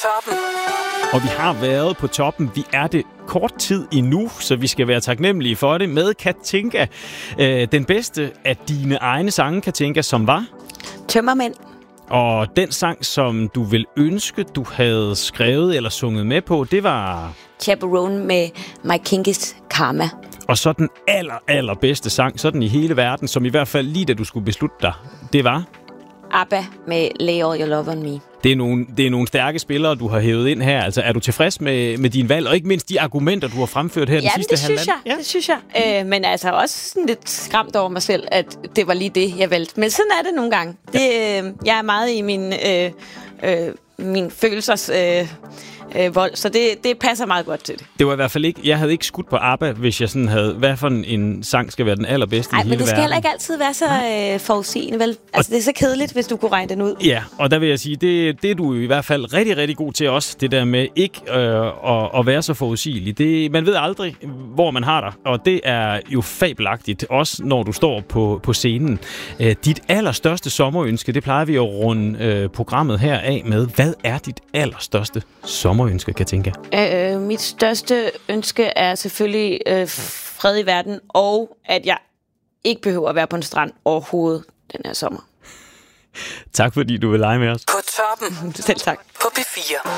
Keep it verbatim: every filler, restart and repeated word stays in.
toppen. Og vi har været på toppen. Vi er det kort tid endnu, så vi skal være taknemmelige for det med Katinka. Øh, den bedste af dine egne sange, Katinka, som var? Tømmermænd. Og den sang, som du vil ønske, du havde skrevet eller sunget med på, det var... Chaperone med My Kinkies Karma. Og så den aller, aller bedste sang, sådan i hele verden, som i hvert fald lige da du skulle beslutte dig, det var... ABBA med Lay All Your Love On Me. Det er, nogle, det er nogle stærke spillere, du har hævet ind her. Altså, er du tilfreds med, med din valg, og ikke mindst de argumenter, du har fremført her ja, den sidste halvanden? Ja, det synes jeg. Det synes jeg. Øh, men altså også sådan lidt skræmt over mig selv, at det var lige det, jeg valgte. Men sådan er det nogle gange. Det, øh, jeg er meget i min, øh, øh, min følelsers... Øh, Øh, vold, så det, det passer meget godt til det. Det var i hvert fald ikke, jeg havde ikke skudt på ABBA, hvis jeg sådan havde, hvad for en, en sang skal være den allerbedste Ej, i hele verden. Nej, men det skal heller ikke altid være så øh, forudsigende, vel? Altså, og det er så kedeligt, hvis du kunne regne den ud. Ja, og der vil jeg sige, det, det er du i hvert fald rigtig, rigtig god til også, det der med ikke øh, at, at være så forudsigelig. Det, man ved aldrig, hvor man har dig, og det er jo fabelagtigt, også når du står på, på scenen. Øh, dit allerstørste sommerønske, det plejer vi at runde øh, programmet her af med. Hvad er dit allerstørste sommerønske? Ønske, Katinka? Øh, mit største ønske er selvfølgelig øh, fred i verden, og at jeg ikke behøver at være på en strand overhovedet den her sommer. Tak fordi du vil lege med os. På toppen. Selv tak. På P fire.